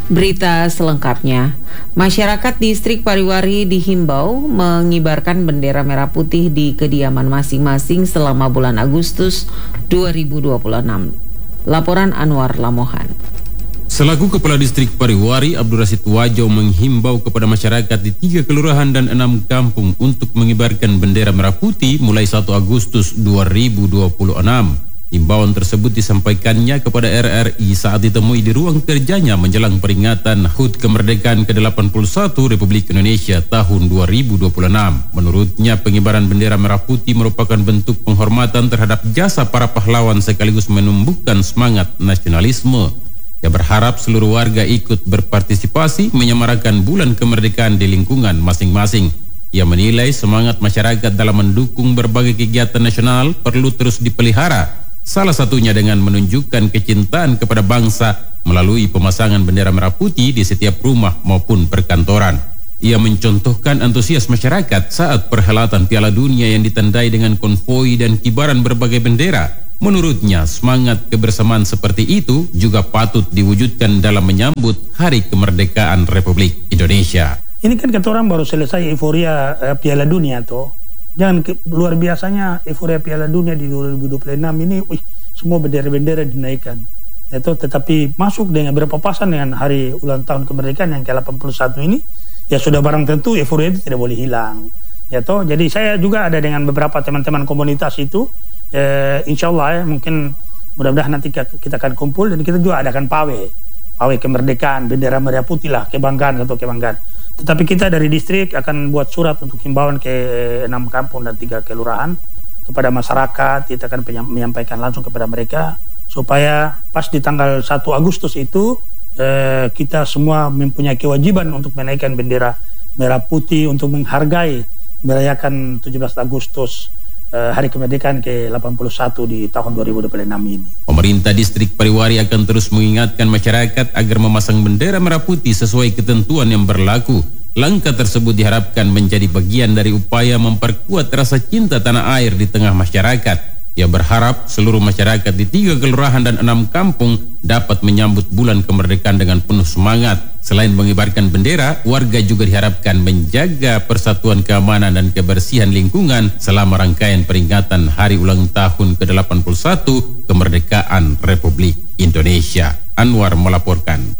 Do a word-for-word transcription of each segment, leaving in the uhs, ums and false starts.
Berita selengkapnya, masyarakat distrik Pariwari dihimbau mengibarkan bendera merah putih di kediaman masing-masing selama bulan Agustus dua ribu dua puluh enam. Laporan Anwar Lamohan. Selaku Kepala Distrik Pariwari, Abdul Rasid Wajo menghimbau kepada masyarakat di tiga kelurahan dan enam kampung untuk mengibarkan bendera merah putih mulai satu Agustus dua ribu dua puluh enam. Himbauan tersebut disampaikannya kepada R R I saat ditemui di ruang kerjanya menjelang peringatan H U T Kemerdekaan ke delapan puluh satu Republik Indonesia tahun dua ribu dua puluh enam. Menurutnya, pengibaran bendera merah putih merupakan bentuk penghormatan terhadap jasa para pahlawan sekaligus menumbuhkan semangat nasionalisme. Ia berharap seluruh warga ikut berpartisipasi menyemarakan bulan kemerdekaan di lingkungan masing-masing. Ia menilai semangat masyarakat dalam mendukung berbagai kegiatan nasional perlu terus dipelihara. Salah satunya dengan menunjukkan kecintaan kepada bangsa melalui pemasangan bendera merah putih di setiap rumah maupun perkantoran. Ia mencontohkan antusias masyarakat saat perhelatan Piala Dunia yang ditandai dengan konvoi dan kibaran berbagai bendera. Menurutnya, semangat kebersamaan seperti itu juga patut diwujudkan dalam menyambut Hari Kemerdekaan Republik Indonesia. Ini kan kata orang baru selesai euforia eh, Piala Dunia toh. Jangan ke, luar biasanya euforia Piala Dunia di dua ribu dua puluh enam ini, wih, semua bendera-bendera dinaikkan. Itu tetapi masuk dengan berpapasan dengan hari ulang tahun kemerdekaan yang ke delapan puluh satu ini, ya sudah barang tentu euforia itu tidak boleh hilang. Ya toh, jadi saya juga ada dengan beberapa teman-teman komunitas itu, eh, insya Allah ya, mungkin mudah-mudahan nanti kita akan kumpul dan kita juga adakan pawai, pawai kemerdekaan, bendera merah putih lah, kebanggaan atau kebanggaan. Tetapi kita dari distrik akan buat surat untuk himbauan ke enam kampung dan tiga kelurahan kepada masyarakat. Kita akan menyampaikan langsung kepada mereka supaya pas di tanggal satu Agustus itu eh, kita semua mempunyai kewajiban untuk menaikkan bendera merah putih untuk menghargai merayakan tujuh belas Agustus eh, Hari Kemerdekaan ke delapan puluh satu di tahun dua ribu dua puluh enam ini. Pemerintah Distrik Pariwari akan terus mengingatkan masyarakat agar memasang bendera merah putih sesuai ketentuan yang berlaku. Langkah tersebut diharapkan menjadi bagian dari upaya memperkuat rasa cinta tanah air di tengah masyarakat. Ia berharap seluruh masyarakat di tiga kelurahan dan enam kampung dapat menyambut bulan kemerdekaan dengan penuh semangat. Selain mengibarkan bendera, warga juga diharapkan menjaga persatuan keamanan dan kebersihan lingkungan selama rangkaian peringatan Hari Ulang Tahun ke delapan puluh satu Kemerdekaan Republik Indonesia. Anwar melaporkan.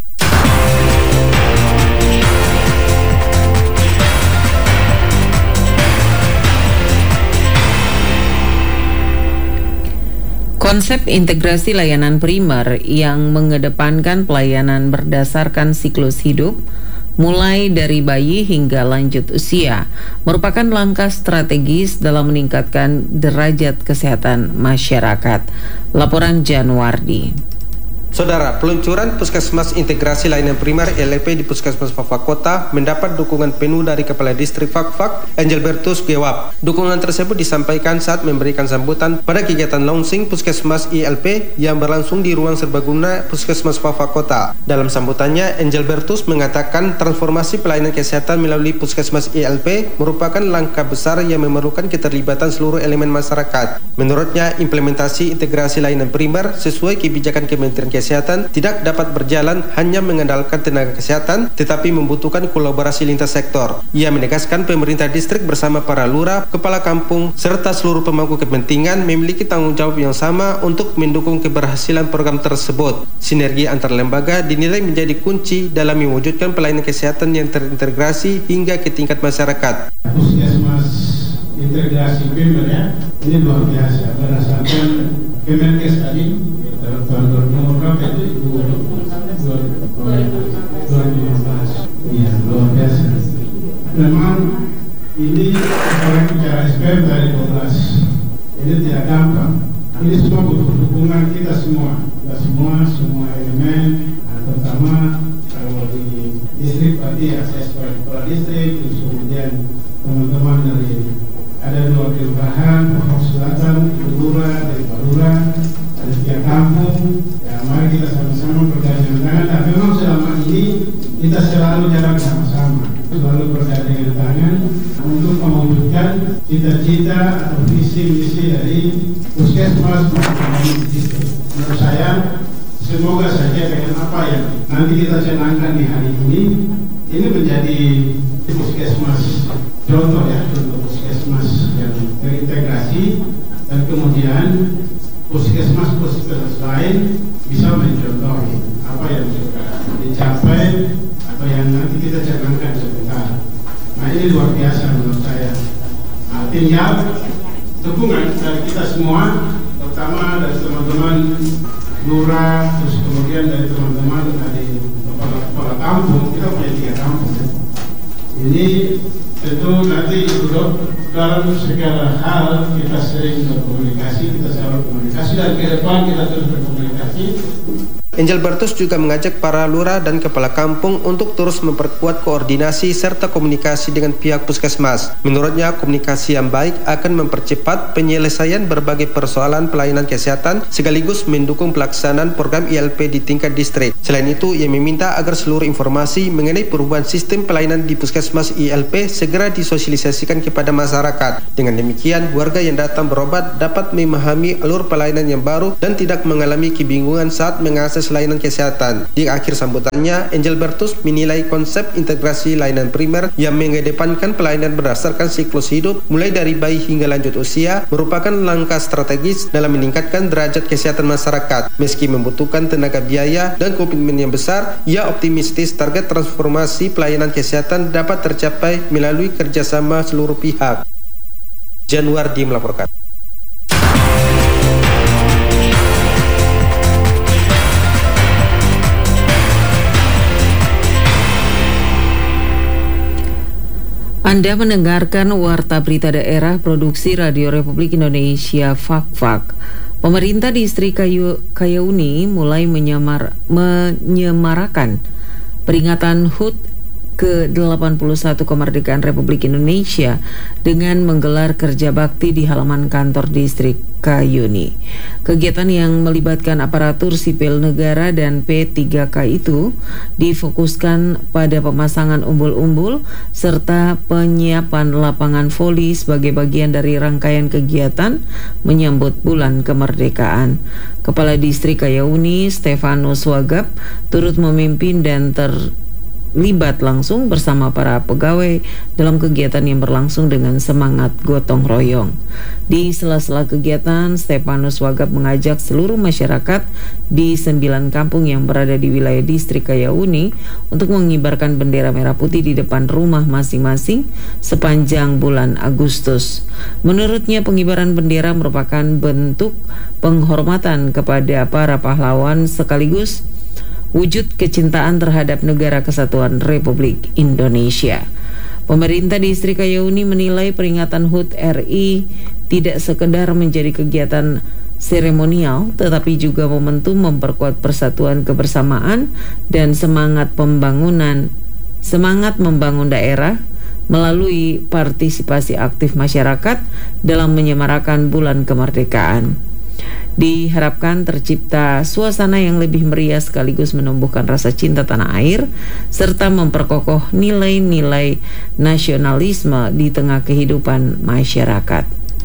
Konsep integrasi layanan primer yang mengedepankan pelayanan berdasarkan siklus hidup, mulai dari bayi hingga lanjut usia, merupakan langkah strategis dalam meningkatkan derajat kesehatan masyarakat. Laporan Januardi. Saudara, peluncuran Puskesmas Integrasi Layanan Primer L P di Puskesmas Fakfak Kota mendapat dukungan penuh dari Kepala Distrik Fakfak, Engelbertus Gewab. Dukungan tersebut disampaikan saat memberikan sambutan pada kegiatan launching Puskesmas I L P yang berlangsung di ruang serbaguna Puskesmas Fakfak Kota. Dalam sambutannya, Engelbertus mengatakan transformasi pelayanan kesehatan melalui Puskesmas I L P merupakan langkah besar yang memerlukan keterlibatan seluruh elemen masyarakat. Menurutnya, implementasi integrasi layanan primer sesuai kebijakan Kementerian Kesehatan Kesehatan tidak dapat berjalan hanya mengandalkan tenaga kesehatan, tetapi membutuhkan kolaborasi lintas sektor. Ia menegaskan pemerintah distrik bersama para lurah, kepala kampung, serta seluruh pemangku kepentingan memiliki tanggung jawab yang sama untuk mendukung keberhasilan program tersebut. Sinergi antar lembaga dinilai menjadi kunci dalam mewujudkan pelayanan kesehatan yang terintegrasi hingga ke tingkat masyarakat. Puskesmas integrasi primer ya, ini luar biasa berdasarkan Kemenkes tadi. Tahun dua ribu berapa itu? dua ribu lima belas. Iya, luar biasa. Memang ini orang bicara S P M dari dua belas. Ini tidak gampang. Ini semua butuh dukungan kita semua, kita semua, semua elemen, terutama kalau di distrik berarti akses kepala distrik, terus kemudian teman-teman dari ada dua kelurahan, Fakfak Selatan, Lurah, dari Lurah, ada tiga kampung. Ya, mari kita sama-sama bergandengan tangan. Dan memang selama ini kita selalu jalan sama-sama, selalu bergandengan tangan untuk mewujudkan cita-cita atau visi misi dari Puskesmas. Menurut saya, semoga saja dengan apa yang nanti kita canangkan di hari ini. Ini menjadi puskesmas contoh ya, contoh puskesmas yang terintegrasi, dan kemudian puskesmas-puskesmas lain bisa mencontoh apa yang sudah dicapai atau yang nanti kita canangkan sebentar. Nah, ini luar biasa menurut saya. Nah, tinggal dukungan dari kita semua, terutama dari teman-teman lurah, terus kemudian dari teman-teman dari kepala kampung. Kita punya tiga kampung. Ini tentu nanti dalam segala hal kita sering berkomunikasi, kita selalu komunikasi, dan ke depan kita terus berkomunikasi. Engelbertus juga mengajak para lurah dan kepala kampung untuk terus memperkuat koordinasi serta komunikasi dengan pihak puskesmas. Menurutnya, komunikasi yang baik akan mempercepat penyelesaian berbagai persoalan pelayanan kesehatan sekaligus mendukung pelaksanaan program I L P di tingkat distrik. Selain itu, ia meminta agar seluruh informasi mengenai perubahan sistem pelayanan di puskesmas I L P segera disosialisasikan kepada masyarakat. Dengan demikian, warga yang datang berobat dapat memahami alur pelayanan yang baru dan tidak mengalami kebingungan saat mengakses layanan kesehatan. Di akhir sambutannya, Engelbertus menilai konsep integrasi layanan primer yang mengedepankan pelayanan berdasarkan siklus hidup mulai dari bayi hingga lanjut usia merupakan langkah strategis dalam meningkatkan derajat kesehatan masyarakat. Meski membutuhkan tenaga biaya dan komitmen yang besar, ia optimistis target transformasi pelayanan kesehatan dapat tercapai melalui kerjasama seluruh pihak. Januardi melaporkan. Anda mendengarkan Warta Berita Daerah Produksi Radio Republik Indonesia Fak-Fak. Pemerintah Distrik Kayu, Kayauni mulai menyamar, menyemarakan peringatan H U T ke delapan puluh satu kemerdekaan Republik Indonesia dengan menggelar kerja bakti di halaman kantor Distrik Kayauni. Kegiatan yang melibatkan aparatur sipil negara dan P tiga K itu difokuskan pada pemasangan umbul-umbul serta penyiapan lapangan voli sebagai bagian dari rangkaian kegiatan menyambut bulan kemerdekaan. Kepala Distrik Kayauni, Stefanus Wagap, turut memimpin dan ter libat langsung bersama para pegawai dalam kegiatan yang berlangsung dengan semangat gotong royong. Di sela-sela kegiatan, Stefanus Wagap mengajak seluruh masyarakat di sembilan kampung yang berada di wilayah Distrik Kayauni untuk mengibarkan bendera merah putih di depan rumah masing-masing sepanjang bulan Agustus. Menurutnya, pengibaran bendera merupakan bentuk penghormatan kepada para pahlawan sekaligus wujud kecintaan terhadap Negara Kesatuan Republik Indonesia. Pemerintah Distrik Kayauni menilai peringatan H U T R I tidak sekedar menjadi kegiatan seremonial, tetapi juga momentum memperkuat persatuan kebersamaan dan semangat pembangunan, semangat membangun daerah melalui partisipasi aktif masyarakat dalam menyemarakan bulan kemerdekaan. Diharapkan tercipta suasana yang lebih meriah sekaligus menumbuhkan rasa cinta tanah air serta memperkokoh nilai-nilai nasionalisme di tengah kehidupan masyarakat.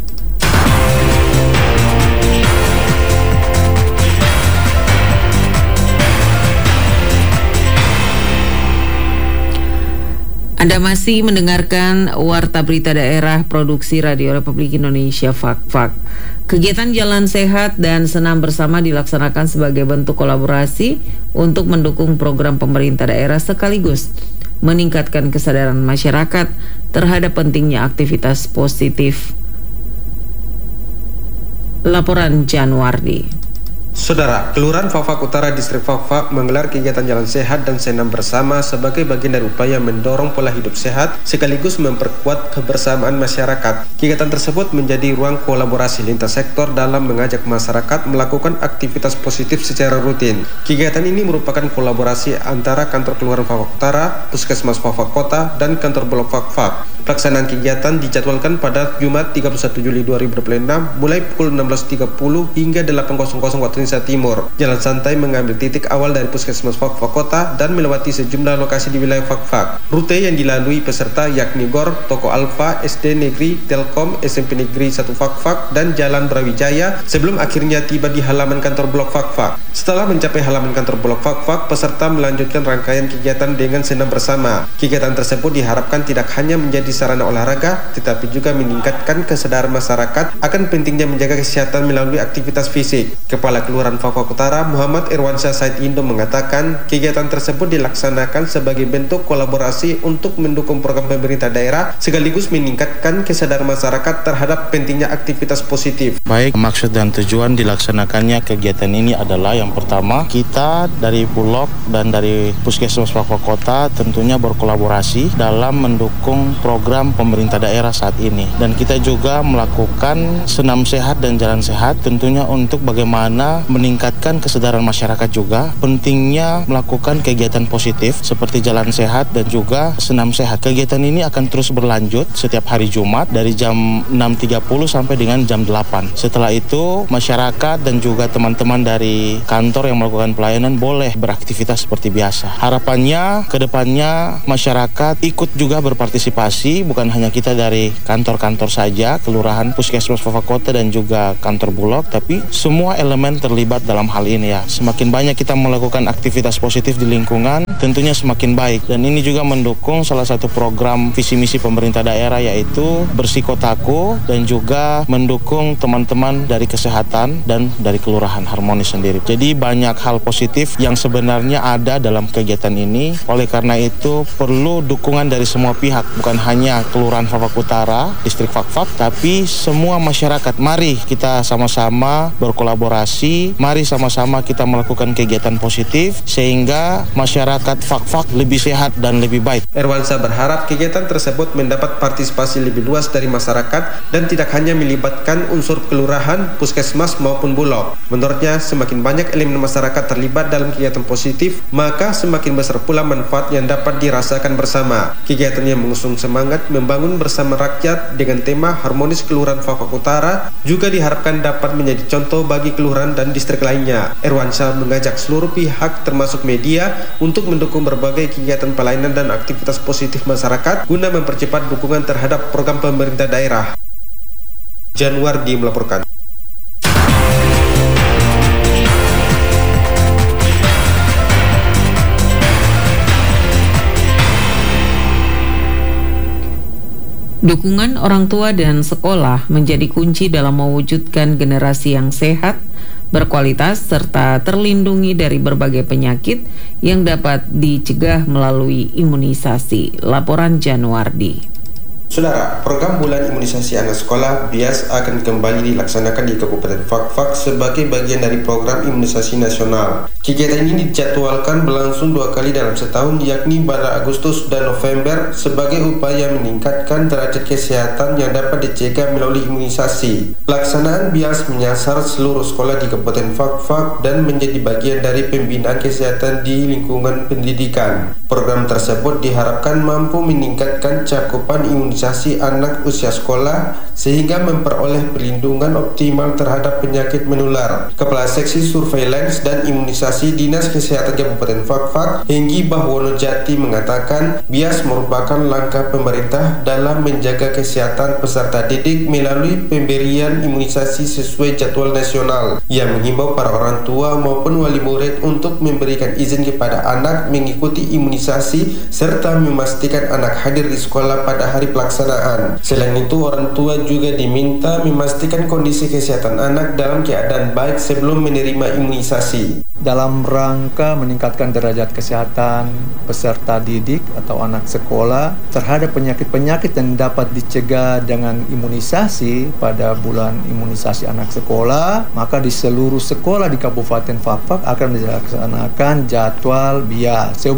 Anda masih mendengarkan Warta Berita Daerah Produksi Radio Republik Indonesia Fak-Fak. Kegiatan Jalan Sehat dan Senam Bersama dilaksanakan sebagai bentuk kolaborasi untuk mendukung program pemerintah daerah sekaligus meningkatkan kesadaran masyarakat terhadap pentingnya aktivitas positif. Laporan Januardi. Saudara, Kelurahan Fak-Fak Utara Distrik Fak-Fak menggelar kegiatan jalan sehat dan senam bersama sebagai bagian dari upaya mendorong pola hidup sehat sekaligus memperkuat kebersamaan masyarakat. Kegiatan tersebut menjadi ruang kolaborasi lintas sektor dalam mengajak masyarakat melakukan aktivitas positif secara rutin. Kegiatan ini merupakan kolaborasi antara kantor Kelurahan Fak-Fak Utara, Puskesmas Fak-Fak Kota, dan kantor Blok Fak-Fak. Pelaksanaan kegiatan dijadwalkan pada Jumat tiga puluh satu Juli dua ribu dua puluh enam mulai pukul enam belas tiga puluh hingga delapan waktu Nusa Timur. Jalan santai mengambil titik awal dari Puskesmas Fak-Fak Kota dan melewati sejumlah lokasi di wilayah Fak-Fak. Rute yang dilalui peserta yakni Gor, Toko Alfa, S D Negeri, Telkom, S M P Negeri satu Fak-Fak, dan Jalan Brawijaya sebelum akhirnya tiba di halaman kantor Blok Fak-Fak. Setelah mencapai halaman kantor Blok Fak-Fak, peserta melanjutkan rangkaian kegiatan dengan senam bersama. Kegiatan tersebut diharapkan tidak hanya menjadi sarana olahraga, tetapi juga meningkatkan kesadaran masyarakat akan pentingnya menjaga kesehatan melalui aktivitas fisik. Kepala Kelurahan Fak-Fak Utara, Muhammad Irwansyah Said Indo mengatakan, kegiatan tersebut dilaksanakan sebagai bentuk kolaborasi untuk mendukung program pemerintah daerah sekaligus meningkatkan kesadaran masyarakat terhadap pentingnya aktivitas positif. Baik, maksud dan tujuan dilaksanakannya kegiatan ini adalah yang pertama, kita dari Bulog dan dari Puskesmas Fak-Fak Kota tentunya berkolaborasi dalam mendukung program pemerintah daerah saat ini. Dan kita juga melakukan senam sehat dan jalan sehat tentunya untuk bagaimana meningkatkan kesadaran masyarakat juga pentingnya melakukan kegiatan positif seperti jalan sehat dan juga senam sehat. Kegiatan ini akan terus berlanjut setiap hari Jumat dari jam enam tiga puluh sampai dengan jam delapan. Setelah itu masyarakat dan juga teman-teman dari kantor yang melakukan pelayanan boleh beraktivitas seperti biasa. Harapannya ke depannya masyarakat ikut juga berpartisipasi, bukan hanya kita dari kantor-kantor saja, kelurahan, Puskesmas Fak-Fak Kota dan juga kantor Bulog, tapi semua elemen terlibat dalam hal ini ya. Semakin banyak kita melakukan aktivitas positif di lingkungan, tentunya semakin baik. Dan ini juga mendukung salah satu program visi misi pemerintah daerah yaitu Bersih Kotaku dan juga mendukung teman-teman dari kesehatan dan dari kelurahan Harmonis sendiri. Jadi banyak hal positif yang sebenarnya ada dalam kegiatan ini. Oleh karena itu perlu dukungan dari semua pihak, bukan hanya Kelurahan Fak-Fak Utara, Distrik Fak-Fak, tapi semua masyarakat. Mari kita sama-sama berkolaborasi, mari sama-sama kita melakukan kegiatan positif sehingga masyarakat Fak-Fak lebih sehat dan lebih baik. Irwansyah berharap kegiatan tersebut mendapat partisipasi lebih luas dari masyarakat dan tidak hanya melibatkan unsur kelurahan, puskesmas maupun bulog. Menurutnya, semakin banyak elemen masyarakat terlibat dalam kegiatan positif, maka semakin besar pula manfaat yang dapat dirasakan bersama. Kegiatan yang mengusung semangat membangun bersama rakyat dengan tema Harmonis Kelurahan Fak-Fak Utara juga diharapkan dapat menjadi contoh bagi kelurahan dan distrik lainnya. Irwansyah mengajak seluruh pihak termasuk media untuk mendukung berbagai kegiatan pelayanan dan aktivitas positif masyarakat guna mempercepat dukungan terhadap program pemerintah daerah. Januardi melaporkan. Dukungan orang tua dan sekolah menjadi kunci dalam mewujudkan generasi yang sehat, berkualitas, serta terlindungi dari berbagai penyakit yang dapat dicegah melalui imunisasi. Laporan Januardi. Saudara, program bulan imunisasi anak sekolah B I A S akan kembali dilaksanakan di Kabupaten Fak-Fak sebagai bagian dari program imunisasi nasional. Kegiatan ini dijadwalkan berlangsung dua kali dalam setahun, yakni pada Agustus dan November sebagai upaya meningkatkan derajat kesehatan yang dapat dicegah melalui imunisasi. Pelaksanaan B I A S menyasar seluruh sekolah di Kabupaten Fak-Fak dan menjadi bagian dari pembinaan kesehatan di lingkungan pendidikan. Program tersebut diharapkan mampu meningkatkan cakupan imunisasi anak usia sekolah sehingga memperoleh perlindungan optimal terhadap penyakit menular. Kepala Seksi Surveillance dan Imunisasi Dinas Kesehatan Kabupaten Fak-Fak, Henggi Bahwono Jati mengatakan B I A S merupakan langkah pemerintah dalam menjaga kesehatan peserta didik melalui pemberian imunisasi sesuai jadwal nasional. Ia menghimbau para orang tua maupun wali murid untuk memberikan izin kepada anak mengikuti imunisasi serta memastikan anak hadir di sekolah pada hari pelaksanaan. Selain itu, orang tua juga diminta memastikan kondisi kesehatan anak dalam keadaan baik sebelum menerima imunisasi. Dalam rangka meningkatkan derajat kesehatan peserta didik atau anak sekolah terhadap penyakit-penyakit yang dapat dicegah dengan imunisasi pada bulan imunisasi anak sekolah, maka di seluruh sekolah di Kabupaten Fak-Fak akan dilaksanakan jadwal B I A S. Sehubungan dengan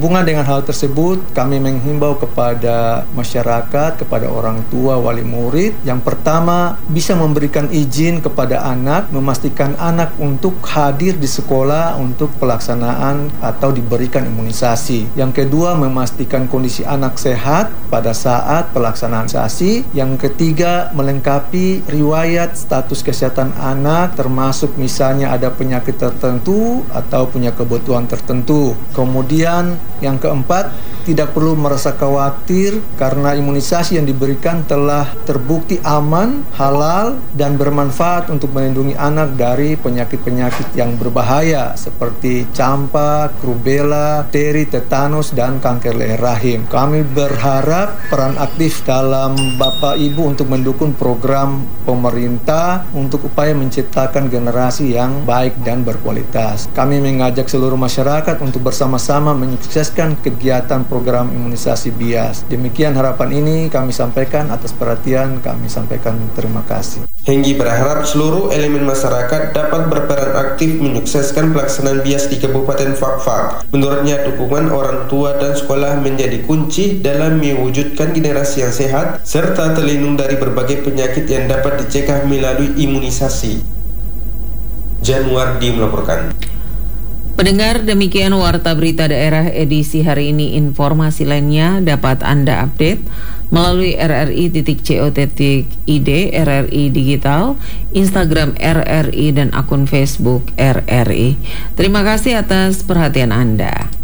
hal tersebut, kami menghimbau kepada masyarakat, kepada orang tua, wali murid, yang pertama bisa memberikan izin kepada anak, memastikan anak untuk hadir di sekolah untuk pelaksanaan atau diberikan imunisasi. Yang kedua, memastikan kondisi anak sehat pada saat pelaksanaan imunisasi. Yang ketiga, melengkapi riwayat status kesehatan anak, termasuk misalnya ada penyakit tertentu atau punya kebutuhan tertentu. Kemudian yang keempat, tidak perlu merasa khawatir karena imunisasi yang diberikan telah terbukti aman, halal, dan bermanfaat untuk melindungi anak dari penyakit-penyakit yang berbahaya seperti campak, rubella, difteri, tetanus, dan kanker leher rahim. Kami berharap peran aktif dalam Bapak Ibu untuk mendukung program pemerintah untuk upaya menciptakan generasi yang baik dan berkualitas. Kami mengajak seluruh masyarakat untuk bersama-sama menyukseskan kegiatan program imunisasi bias. Demikian harapan ini kami sampaikan. Atas perhatian kami sampaikan terima kasih. Henggi berharap seluruh elemen masyarakat dapat berperan aktif menyukseskan pelaksanaan bias di Kabupaten Fak-Fak. Menurutnya, dukungan orang tua dan sekolah menjadi kunci dalam mewujudkan generasi yang sehat serta terlindung dari berbagai penyakit yang dapat dicegah melalui imunisasi. Januardi melaporkan. Pendengar, demikian Warta Berita Daerah edisi hari ini. Informasi lainnya dapat Anda update melalui r r i titik co titik i d, R R I Digital, Instagram R R I, dan akun Facebook R R I. Terima kasih atas perhatian Anda.